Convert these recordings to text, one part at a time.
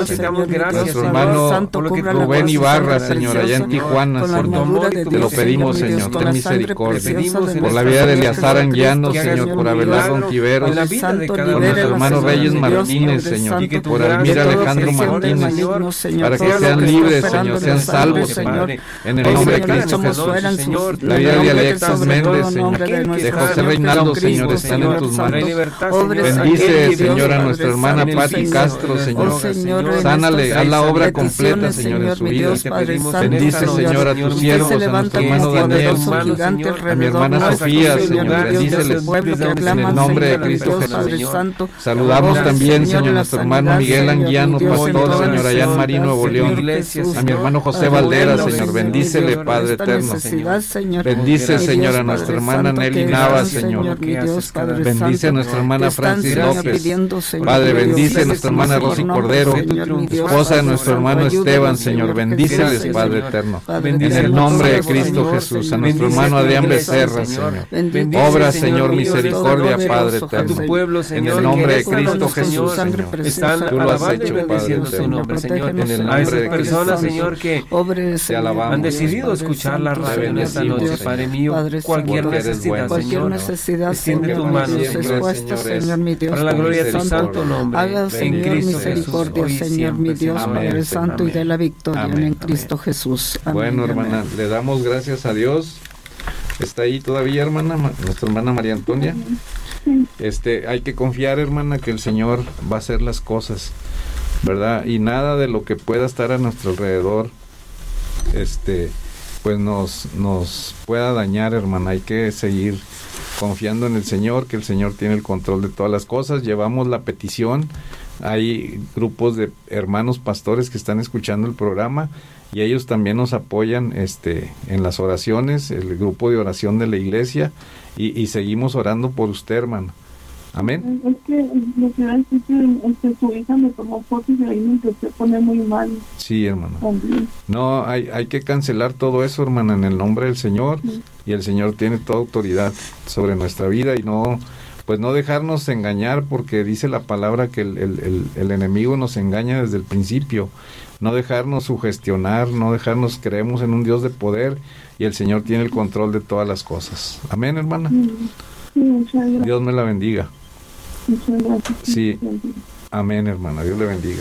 Señor. te damos gracias, Nuestro Señor, hermano por lo que Rubén Ibarra, Señor, allá en Tijuana, por tu amor y tu te lo pedimos, Señor, ten misericordia. Por la vida de Eleazar Anguiano, Señor, por Abelardo Ontiveros, la vida de cada por uno nuestro hermano Reyes Martínez, Señor, por Almira Alejandro Martínez, para que sean libres, Señor, sean salvos, Señor, en el nombre de Cristo Jesús. Señor, La vida de Alexis Méndez, Señor, de José Reinaldo, Señor, están en tus manos. Bendice, Señor, a nuestra hermana Pati Castro, Señor, sánale, haz la obra completa, Señor, en su vida. Bendice, Señor, a tus siervos, a nuestro hermano Daniel, a mi hermana Sofía, Señor, bendíceles en el nombre de Cristo Jesús. Saludamos también, Señor, a nuestro hermano Miguel Anguiano, pastor, Señor, allá en Marín, Nuevo León, a mi hermano José Valdera, Señor, bendícele, Padre eterno. Bendice, Señor, a nuestra hermana Nelly Navas, Señor. Bendice a nuestra hermana Francis López. Padre, bendice a nuestra hermana Rosy Cordero, esposa de nuestro hermano Esteban, Señor. Bendíceles, Padre eterno. En el nombre de Cristo Jesús. A nuestro hermano Adrián Becerra, Señor. Obra, Señor, misericordia, Padre eterno. En el nombre de Cristo Jesús, Señor. Tú lo has hecho, Padre eterno. En el nombre de personas, Señor, que te alabamos, han decidido escuchar la radio en esta noche, Padre mío. Cualquier necesidad, Señor, extiende tu mano, Señor, mi Dios, para la gloria de tu santo nombre. Haga, Señor, misericordia, Señor, mi Dios, Padre Santo, y de la victoria en Cristo Jesús. Amén. Bueno, hermana, le damos gracias a Dios. ¿Está ahí todavía, hermana? Nuestra hermana María Antonia. Hay que confiar, hermana, que el Señor va a hacer las cosas, ¿verdad? Y nada de lo que pueda estar a nuestro alrededor, pues nos pueda dañar, hermana. Hay que seguir confiando en el Señor, que el Señor tiene el control de todas las cosas. Llevamos la petición. Hay grupos de hermanos pastores que están escuchando el programa y ellos también nos apoyan en las oraciones, el grupo de oración de la iglesia, y seguimos orando por usted, hermano. Amén. Es que lo que va es que su hija me tomó fotos y ahí me empecé a poner muy mal. Sí, hermano. También. No, hay que cancelar todo eso, hermana, en el nombre del Señor, y el Señor tiene toda autoridad sobre nuestra vida, y no dejarnos engañar, porque dice la palabra que el enemigo nos engaña desde el principio. No dejarnos sugestionar, no dejarnos, creemos en un Dios de poder, y el Señor tiene el control de todas las cosas. Amén, hermana. Sí, muchas gracias. Dios me la bendiga. Muchas gracias. Sí. Amén, hermana. Dios le bendiga.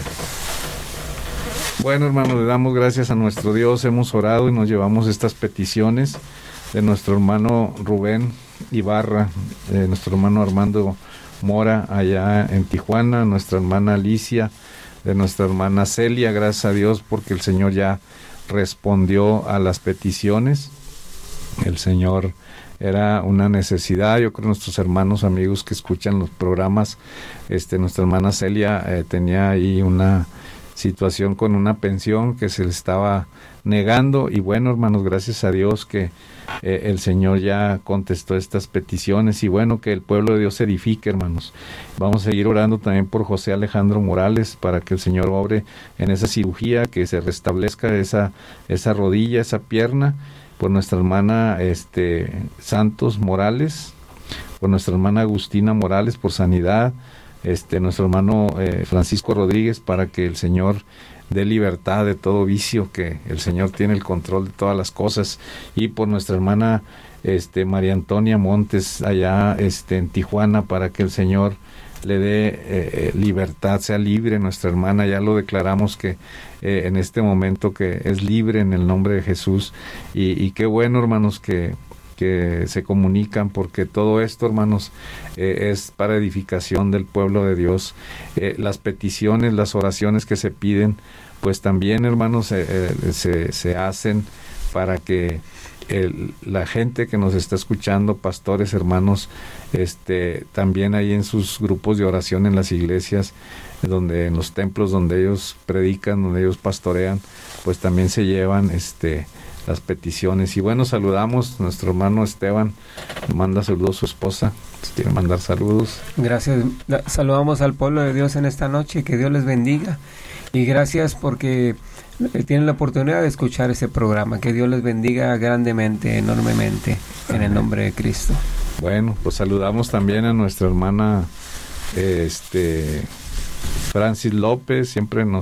Bueno, hermano, le damos gracias a nuestro Dios. Hemos orado y nos llevamos estas peticiones de nuestro hermano Rubén Ibarra, de nuestro hermano Armando Mora allá en Tijuana, nuestra hermana Alicia, de nuestra hermana Celia. Gracias a Dios porque el Señor ya respondió a las peticiones. El Señor era una necesidad. Yo creo que nuestros hermanos amigos que escuchan los programas, nuestra hermana Celia tenía ahí una situación con una pensión que se le estaba negando, y bueno, hermanos, gracias a Dios que el Señor ya contestó estas peticiones, y bueno, que el pueblo de Dios se edifique, hermanos. Vamos a seguir orando también por José Alejandro Morales, para que el Señor obre en esa cirugía, que se restablezca esa rodilla, esa pierna, por nuestra hermana Santos Morales, por nuestra hermana Agustina Morales, por sanidad, nuestro hermano Francisco Rodríguez, para que el Señor dé libertad de todo vicio, que el Señor tiene el control de todas las cosas, y por nuestra hermana María Antonia Montes allá en Tijuana, para que el Señor le dé libertad, sea libre nuestra hermana. Ya lo declaramos que en este momento que es libre en el nombre de Jesús, y qué bueno, hermanos, que se comunican, porque todo esto, hermanos, es para edificación del pueblo de Dios. Las peticiones, las oraciones que se piden, pues también, hermanos, se hacen para que la gente que nos está escuchando, pastores, hermanos, también ahí en sus grupos de oración en las iglesias, en los templos donde ellos predican, donde ellos pastorean, pues también se llevan las peticiones. Y bueno, saludamos a nuestro hermano Esteban, manda saludos a su esposa, quiere mandar saludos. Gracias, saludamos al pueblo de Dios en esta noche, que Dios les bendiga, y gracias porque tienen la oportunidad de escuchar ese programa. Que Dios les bendiga grandemente, enormemente, en el nombre de Cristo. Bueno, pues saludamos también a nuestra hermana Francis López, siempre nos